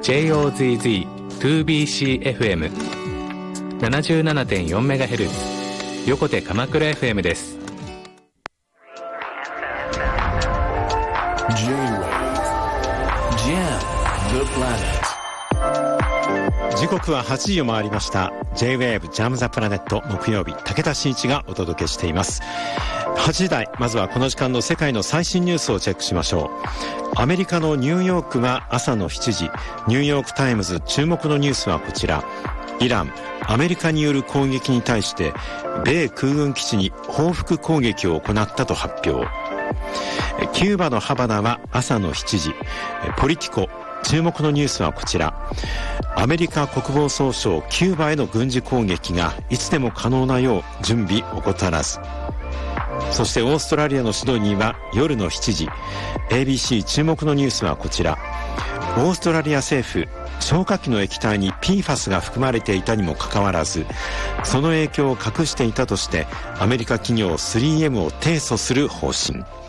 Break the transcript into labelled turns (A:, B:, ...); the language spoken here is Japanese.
A: JOZZ2BCFM77.4MHz 横手鎌倉 FM です。
B: 時刻は8時を回りました。 J-WAVE ジャムザプラネット木曜日、武田真一がお届けしています。8時台、まずはこの時間の世界の最新ニュースをチェックしましょう。アメリカのニューヨークは朝の7時、ニューヨークタイムズ注目のニュースはこちら。イラン、アメリカによる攻撃に対して米空軍基地に報復攻撃を行ったと発表。キューバのハバナは朝の7時、ポリティコ注目のニュースはこちら。アメリカ国防総省、キューバへの軍事攻撃がいつでも可能なよう準備怠らず。そしてオーストラリアのシドニーは夜の7時、 ABC 注目のニュースはこちら。オーストラリア政府、消火器の液体に PFAS が含まれていたにもかかわらず、その影響を隠していたとしてアメリカ企業 3M を提訴する方針。